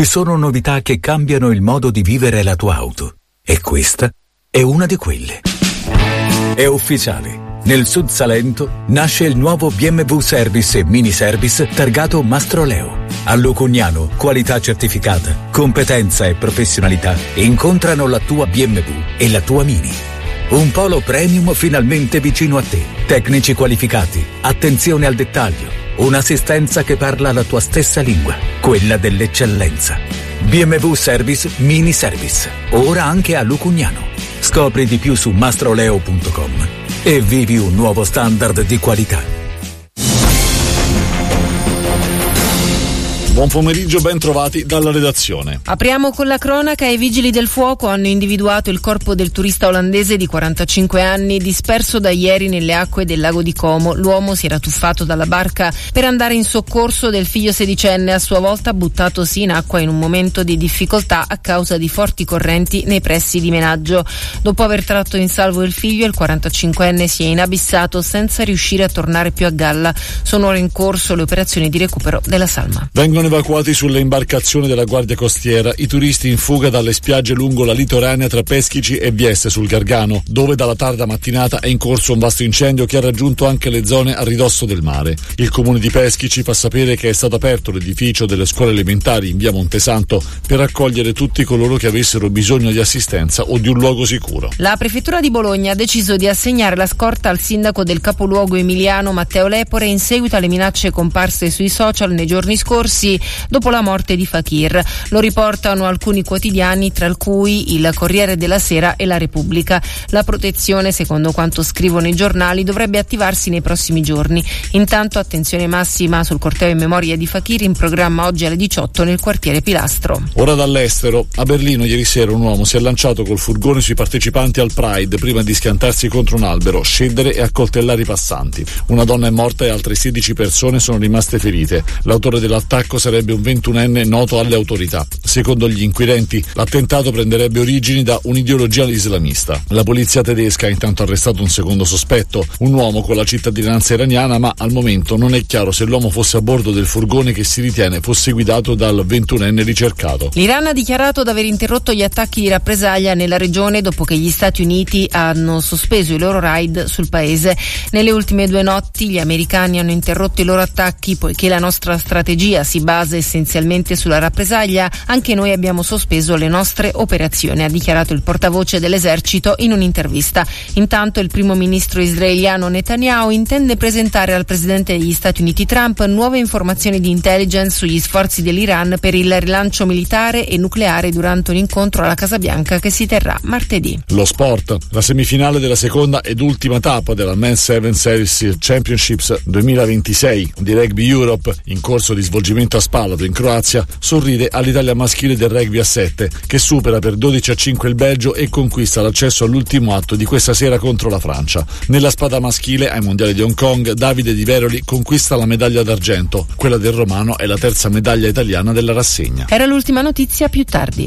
Ci sono novità che cambiano il modo di vivere la tua auto e questa è una di quelle. È ufficiale. Nel Sud Salento nasce il nuovo BMW Service e Mini Service targato Mastroleo. A Lucugnano, qualità certificata, competenza e professionalità incontrano la tua BMW e la tua Mini. Un polo premium finalmente vicino a te. Tecnici qualificati, attenzione al dettaglio, un'assistenza che parla la tua stessa lingua, quella dell'eccellenza. BMW Service Mini Service, ora anche a Lucugnano. Scopri di più su mastroleo.com e vivi un nuovo standard di qualità. Buon pomeriggio, ben trovati dalla redazione. Apriamo con la cronaca. I vigili del fuoco hanno individuato il corpo del turista olandese di 45 anni disperso da ieri nelle acque del lago di Como. L'uomo si era tuffato dalla barca per andare in soccorso del figlio sedicenne, a sua volta buttatosi in acqua in un momento di difficoltà a causa di forti correnti nei pressi di Menaggio. Dopo aver tratto in salvo il figlio, il 45enne si è inabissato senza riuscire a tornare più a galla. Sono ora in corso le operazioni di recupero della salma. Vengono evacuati sulle imbarcazioni della Guardia Costiera i turisti in fuga dalle spiagge lungo la litoranea tra Peschici e Vieste sul Gargano, dove dalla tarda mattinata è in corso un vasto incendio che ha raggiunto anche le zone a ridosso del mare. Il comune di Peschici fa sapere che è stato aperto l'edificio delle scuole elementari in via Montesanto per accogliere tutti coloro che avessero bisogno di assistenza o di un luogo sicuro. La prefettura di Bologna ha deciso di assegnare la scorta al sindaco del capoluogo emiliano Matteo Lepore in seguito alle minacce comparse sui social nei giorni scorsi dopo la morte di Fakir. Lo riportano alcuni quotidiani, tra cui il Corriere della Sera e la Repubblica. La protezione, secondo quanto scrivono i giornali, dovrebbe attivarsi nei prossimi giorni. Intanto attenzione massima sul corteo in memoria di Fakir in programma oggi alle 18 nel quartiere Pilastro. Ora dall'estero. A Berlino ieri sera un uomo si è lanciato col furgone sui partecipanti al Pride prima di schiantarsi contro un albero, scendere e accoltellare i passanti. Una donna è morta e altre 16 persone sono rimaste ferite. L'autore dell'attacco sarebbe un 21enne noto alle autorità. Secondo gli inquirenti, l'attentato prenderebbe origini da un'ideologia islamista. La polizia tedesca ha intanto arrestato un secondo sospetto, un uomo con la cittadinanza iraniana, ma al momento non è chiaro se l'uomo fosse a bordo del furgone che si ritiene fosse guidato dal 21enne ricercato. L'Iran ha dichiarato di aver interrotto gli attacchi di rappresaglia nella regione dopo che gli Stati Uniti hanno sospeso i loro raid sul paese. Nelle ultime 2 notti gli americani hanno interrotto i loro attacchi poiché la nostra strategia si basa essenzialmente sulla rappresaglia. Anche noi abbiamo sospeso le nostre operazioni, ha dichiarato il portavoce dell'esercito in un'intervista. Intanto il primo ministro israeliano Netanyahu intende presentare al presidente degli Stati Uniti Trump nuove informazioni di intelligence sugli sforzi dell'Iran per il rilancio militare e nucleare durante un incontro alla Casa Bianca che si terrà martedì. Lo sport. La semifinale della seconda ed ultima tappa della Men's 7 Series Championships 2026 di Rugby Europe, in corso di svolgimento a Spalato in Croazia, sorride all'Italia maschile del rugby a 7 che supera per 12-5 il Belgio e conquista l'accesso all'ultimo atto di questa sera contro la Francia. Nella spada maschile ai mondiali di Hong Kong Davide Di Veroli conquista la medaglia d'argento. Quella del romano è la terza medaglia italiana della rassegna. Era l'ultima notizia, più tardi.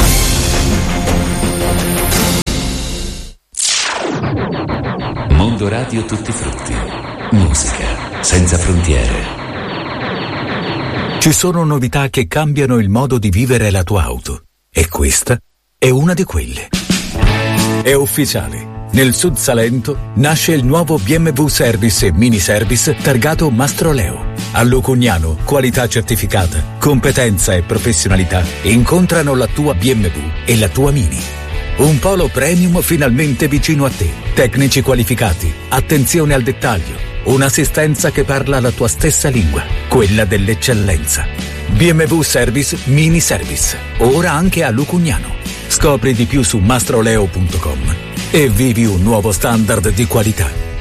Mondo Radio Tutti Frutti. Musica senza frontiere. Ci sono novità che cambiano il modo di vivere la tua auto e questa è una di quelle. È ufficiale. Nel Sud Salento nasce il nuovo BMW Service e Mini Service targato Mastroleo. A Lucugnano, qualità certificata, competenza e professionalità incontrano la tua BMW e la tua Mini. Un polo premium finalmente vicino a te. Tecnici qualificati, attenzione al dettaglio, un'assistenza che parla la tua stessa lingua, quella dell'eccellenza. BMW Service Mini Service, ora anche a Lucugnano. Scopri di più su mastroleo.com e vivi un nuovo standard di qualità.